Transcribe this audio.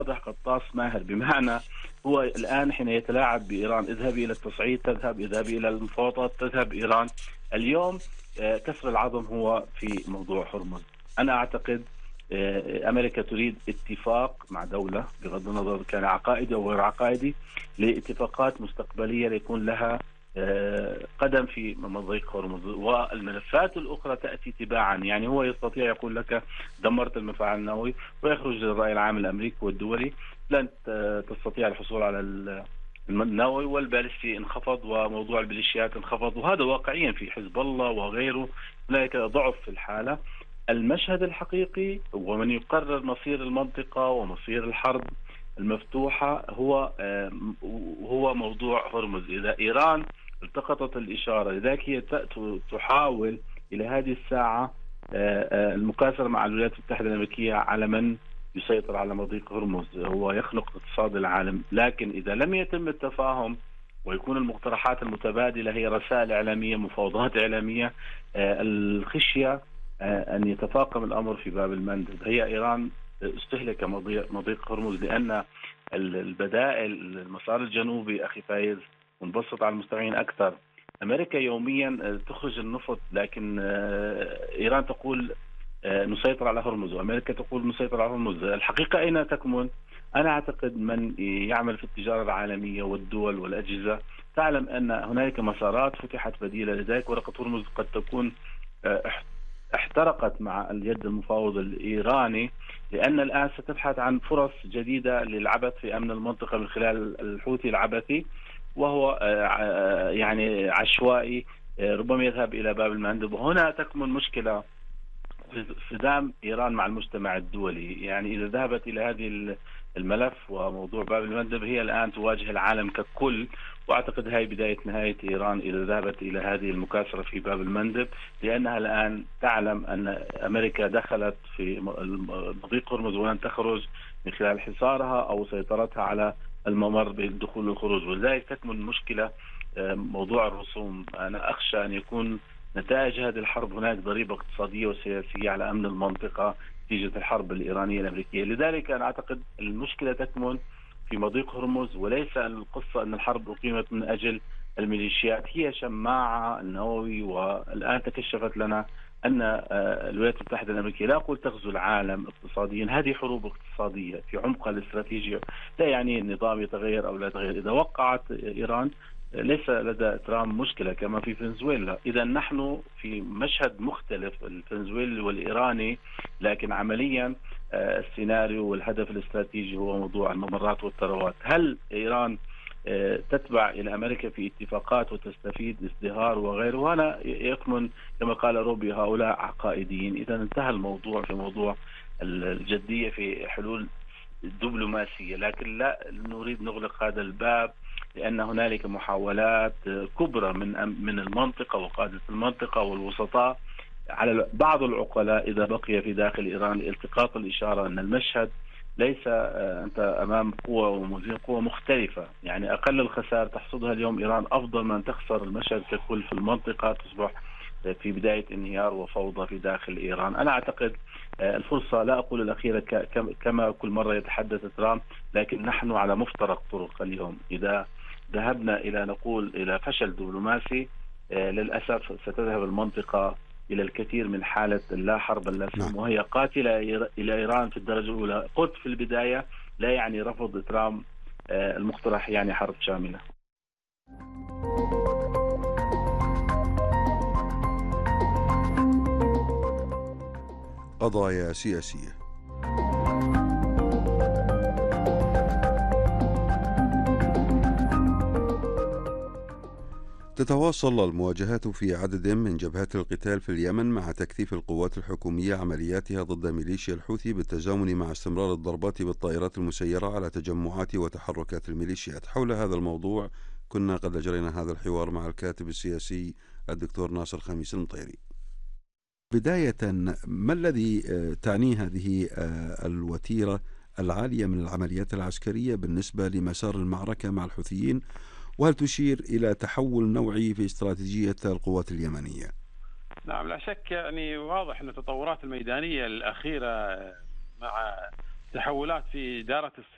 واضح قطاس ماهر، بمعنى هو الآن حين يتلاعب بإيران، اذهبي إلى التصعيد تذهب، اذهبي إلى المفاوضات تذهب إيران. اليوم كسر العظم هو في موضوع هرمز. أنا أعتقد أمريكا تريد اتفاق مع دولة بغض النظر كان عقائدي أو غير عقائدي، لاتفاقات مستقبلية ليكون لها قدم في مضيق هرمز، والملفات الأخرى تأتي تباعا. يعني هو يستطيع يقول لك دمرت المفاعل النووي ويخرج للرأي العام الأمريكي والدولي لن تستطيع الحصول على النووي، والبالستي انخفض وموضوع الميليشيات انخفض، وهذا واقعيا في حزب الله وغيره هناك ضعف في الحالة. المشهد الحقيقي ومن يقرر مصير المنطقة ومصير الحرب المفتوحة هو موضوع هرمز. إذا إيران التقطت الإشارة، لذلك هي تحاول إلى هذه الساعة المكاسرة مع الولايات المتحدة الأمريكية على من يسيطر على مضيق هرمز، هو يخنق اقتصاد العالم. لكن إذا لم يتم التفاهم ويكون المقترحات المتبادلة هي رسائل إعلامية، مفاوضات إعلامية، الخشية أن يتفاقم الأمر في باب المندب. هي إيران استهلك مضيق هرمز لأن البدائل المسار الجنوبي أخي فايز منبسط على المستمعين أكثر. أمريكا يوميا تخرج النفط، لكن إيران تقول نسيطر على هرمز وأمريكا تقول نسيطر على هرمز. الحقيقة أين تكمن؟ أنا أعتقد من يعمل في التجارة العالمية والدول والأجهزة تعلم أن هنالك مسارات فتحت بديلة، لذلك ورقة هرمز قد تكون احترقت مع اليد المفاوض الإيراني، لأن الآن ستبحث عن فرص جديدة للعبث في أمن المنطقة من خلال الحوثي العبثي، وهو يعني عشوائي ربما يذهب إلى باب المندب. وهنا تكمن مشكلة صدام إيران مع المجتمع الدولي. يعني إذا ذهبت إلى هذه الملف وموضوع باب المندب هي الآن تواجه العالم ككل، وأعتقد هاي بداية نهاية إيران إذا ذهبت إلى هذه المكاسرة في باب المندب، لأنها الآن تعلم أن أمريكا دخلت في مضيق هرمز ولن تخرج من خلال حصارها أو سيطرتها على الممر بالدخول والخروج، ولذلك تكمن مشكلة موضوع الرسوم. أنا أخشى أن يكون نتائج هذه الحرب هناك ضريبة اقتصادية وسياسية على أمن المنطقة نتيجة الحرب الإيرانية الأمريكية. لذلك أنا أعتقد المشكلة تكمن في مضيق هرمز، وليس القصة أن الحرب أقيمت من أجل الميليشيات، هي شماعة النووي. والآن تكشفت لنا أن الولايات المتحدة الأمريكية لا أقول تغزو العالم اقتصاديا، هذه حروب اقتصادية في عمقها الاستراتيجي، لا يعني النظام يتغير أو لا يتغير. إذا وقعت إيران ليس لدى ترامب مشكلة كما في فنزويلا. إذا نحن في مشهد مختلف الفنزويلي والإيراني، لكن عمليا السيناريو والهدف الاستراتيجي هو موضوع الممرات والثروات. هل إيران تتبع إلى أمريكا في اتفاقات وتستفيد ازدهار وغيره؟ وأنا يكمن كما قال روبي هؤلاء عقائديين. إذا انتهى الموضوع في موضوع الجدية في حلول دبلوماسية، لكن لا نريد نغلق هذا الباب، لأن هنالك محاولات كبرى من المنطقة وقادة المنطقة والوسطاء على بعض العقلاء إذا بقي في داخل إيران لالتقاط الإشارة أن المشهد ليس أنت أمام قوة وموازين قوة مختلفة. يعني أقل الخسائر تحصدها اليوم إيران أفضل من تخسر المشهد ككل في المنطقة، تصبح في بداية انهيار وفوضى في داخل إيران. أنا أعتقد الفرصة لا أقول الأخيرة كما كل مرة يتحدث ترامب، لكن نحن على مفترق طرق اليوم. إذا ذهبنا إلى نقول إلى فشل دبلوماسي للأسف ستذهب المنطقة إلى الكثير من حالة لا حرب لا سلم، وهي قاتلة إلى إيران في الدرجة الأولى. قلت في البداية لا يعني رفض ترامب المقترح يعني حرب شاملة. قضايا سياسية. تتواصل المواجهات في عدد من جبهات القتال في اليمن مع تكثيف القوات الحكومية عملياتها ضد ميليشيا الحوثي بالتزامن مع استمرار الضربات بالطائرات المسيرة على تجمعات وتحركات الميليشيات. حول هذا الموضوع كنا قد أجرينا هذا الحوار مع الكاتب السياسي الدكتور ناصر خميس المطيري. بداية، ما الذي تعنيه هذه الوتيرة العالية من العمليات العسكرية بالنسبة لمسار المعركة مع الحوثيين، وهل تشير إلى تحول نوعي في استراتيجية القوات اليمنية؟ نعم، لا شك. يعني واضح أن التطورات الميدانية الأخيرة مع تحولات في إدارة